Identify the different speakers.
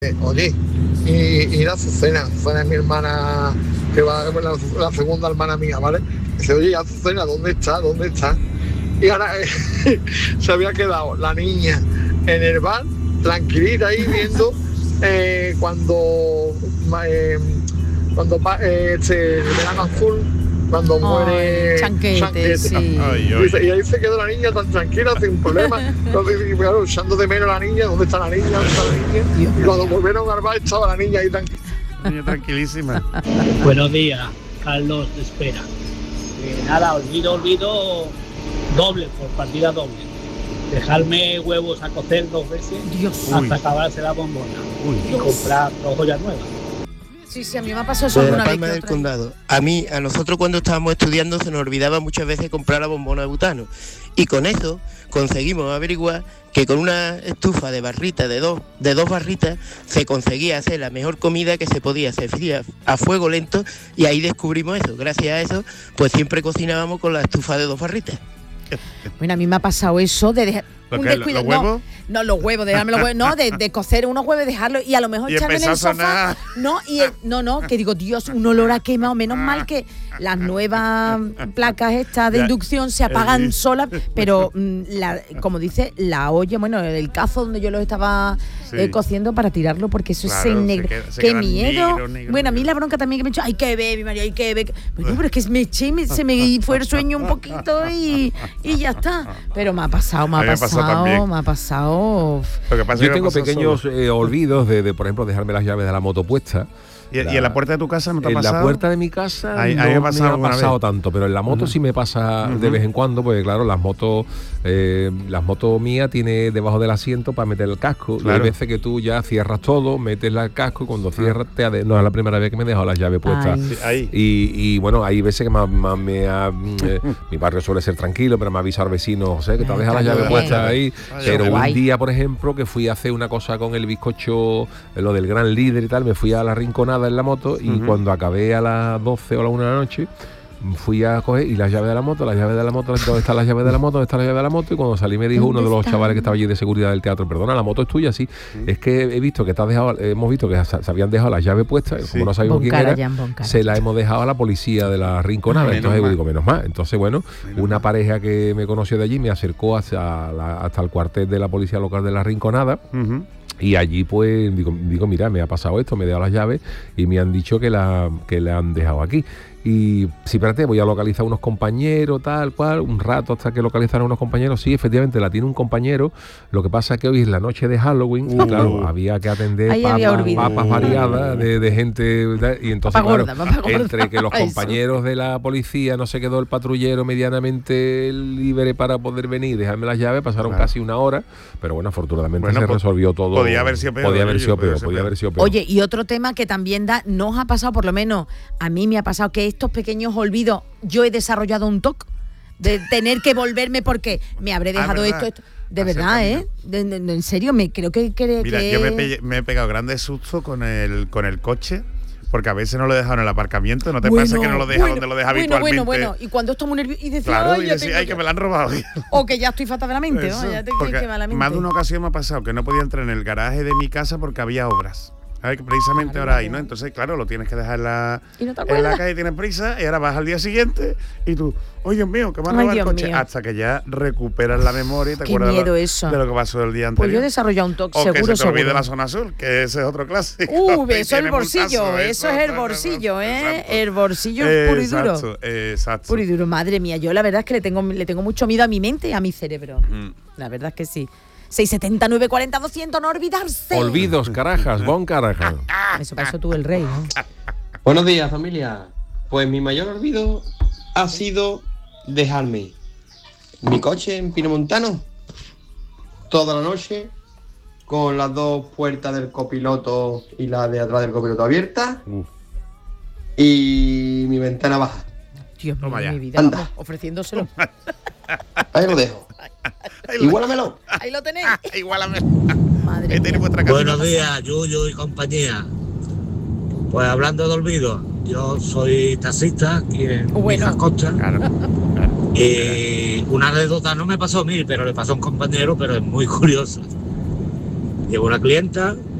Speaker 1: Oye, y la Azucena es mi hermana, que va a la segunda hermana mía, ¿vale? Dice, oye, Azucena, ¿dónde está? ¿Dónde está? Y ahora se había quedado la niña en el bar, tranquilita ahí viendo cuando el verano azul, cuando muere
Speaker 2: Chanquete, sí.
Speaker 1: Y ahí se quedó la niña tan tranquila, sin problema. Entonces, claro, echando de menos a la niña, ¿dónde está la niña? ¿Dónde está la niña? Y cuando volvieron al bar estaba la niña ahí
Speaker 3: tranquilísima.
Speaker 4: Buenos días, Carlos de Espera. Nada, olvido doble, por partida doble. Dejarme huevos a cocer 2 veces hasta acabarse la bombona. Y comprar 2 ollas nuevas.
Speaker 2: Sí, a mí me ha pasado eso alguna vez.
Speaker 5: Palma del Condado. A nosotros cuando estábamos estudiando se nos olvidaba muchas veces comprar la bombona de butano. Y con eso conseguimos averiguar que con una estufa de barrita, de dos barritas, se conseguía hacer la mejor comida que se podía hacer fría a fuego lento, y ahí descubrimos eso. Gracias a eso, pues siempre cocinábamos con la estufa de 2 barritas.
Speaker 2: Bueno, a mí me ha pasado eso de dejar un descuido.
Speaker 3: ¿Los huevos?
Speaker 2: No, los huevos, dejarme los huevos. No, de cocer unos huevos, dejarlos y a lo mejor echarme en el sofá. Que digo, Dios, un olor a quemado. Menos mal que las nuevas placas estas de inducción se apagan solas, pero como dice, la olla, bueno, el cazo donde yo los estaba cociendo para tirarlo, porque eso es negro. ¡Qué miedo! Negro. Bueno, a mí la bronca también que me he hecho, hay que ver, mi María, hay que ver. Bueno, pero es que se me fue el sueño un poquito y ya está. Pero me ha pasado.
Speaker 6: Lo que pasa yo tengo pequeños olvidos de, por ejemplo, dejarme las llaves de la moto puestas.
Speaker 3: ¿Y en la puerta de tu casa no te ha pasado?
Speaker 6: En la puerta de mi casa
Speaker 3: ahí
Speaker 6: no
Speaker 3: me ha
Speaker 6: pasado tanto, pero en la moto sí me pasa de vez en cuando, porque claro, las motos mías tiene debajo del asiento para meter el casco. Claro. Y hay veces que tú ya cierras todo, metes el casco y cuando cierras no es la primera vez que me he dejado las llaves puestas. Y bueno, hay veces que mi barrio suele ser tranquilo, pero me ha avisado el vecino, José, que te has dejado las llaves puestas ahí. Pero un día, por ejemplo, que fui a hacer una cosa con el bizcocho, lo del Gran Líder y tal, me fui a la Rinconada en la moto y cuando acabé a las 12 o a la 1 de la noche fui a coger y las llaves de la moto, ¿dónde están las llaves de la moto? ¿Dónde está la llave de la moto? Y cuando salí me dijo uno de los chavales que estaba allí de seguridad del teatro, perdona, la moto es tuya, sí. Es que hemos visto que se habían dejado las llaves puestas, como no sabíamos quién era, se las hemos dejado a la policía de la Rinconada. Entonces digo, menos mal. Entonces, bueno, una pareja que me conoció de allí me acercó hasta el cuartel de la policía local de la Rinconada. Y allí pues digo, mira, me ha pasado esto, me he dado las llaves y me han dicho que la han dejado aquí. Y sí, espérate, voy a localizar unos compañeros, tal cual, un rato hasta que localizaron unos compañeros. Sí, efectivamente, la tiene un compañero. Lo que pasa es que hoy es la noche de Halloween, y claro, había que atender papas variadas de gente. Y entonces, entre que los compañeros de la policía no se quedó el patrullero medianamente libre para poder venir y dejarme las llaves, pasaron casi una hora. Pero bueno, afortunadamente se resolvió todo.
Speaker 3: Podía haber sido peor.
Speaker 2: Oye, y otro tema que también nos ha pasado, por lo menos a mí me ha pasado, que estos pequeños olvidos, yo he desarrollado un TOC de tener que volverme porque me habré dejado esto. De verdad, en serio, creo que...
Speaker 3: Mira, yo me he pegado grandes sustos con el coche, porque a veces no lo he dejado en el aparcamiento. ¿No te pasa que no lo deja donde lo deja habitualmente?
Speaker 2: Bueno. Y cuando estoy muy nervioso y decía,
Speaker 3: claro, que me lo han robado.
Speaker 2: O que ya estoy fatal de la mente, ¿no? Ya te que va la mente.
Speaker 3: Más de una ocasión me ha pasado que no podía entrar en el garaje de mi casa porque había obras. ¿Sabes? Que precisamente ahora hay, ¿no? Entonces, claro, lo tienes que dejar en la calle, tienes prisa, y ahora vas al día siguiente y tú, ¡ay, Dios mío, que me han robado el coche! Hasta que ya recuperas la memoria y te acuerdas de lo que pasó el día anterior.
Speaker 2: Pues yo he desarrollado un toque, seguro.
Speaker 3: O que se te olvide la zona azul, que ese es otro clásico.
Speaker 2: Eso es el bolsillo, eso es el bolsillo, El bolsillo puro y duro.
Speaker 3: Exacto.
Speaker 2: Puro y duro, madre mía. Yo la verdad es que le tengo mucho miedo a mi mente y a mi cerebro. La verdad es que sí. 679 40 200, no olvidarse.
Speaker 6: Olvidos, carajas, bon carajas.
Speaker 2: Eso pasó tú, el rey, ¿no?
Speaker 7: Buenos días, familia. Pues mi mayor olvido ha sido dejarme mi coche en Pinomontano toda la noche con las 2 puertas del copiloto y la de atrás del copiloto abiertas y mi ventana baja.
Speaker 2: Dios mío, mi vida, vamos, ofreciéndoselo.
Speaker 7: Ahí lo dejo. Igualamelo.
Speaker 2: Ahí lo tenéis.
Speaker 3: Igualamelo.
Speaker 2: Madre mía.
Speaker 8: Buenos días, Yuyu y compañía. Pues hablando de olvido, yo soy taxista aquí en Viejas Costas. Y una anécdota no me pasó a mí, pero le pasó a un compañero, pero es muy curiosa. Llegó una clienta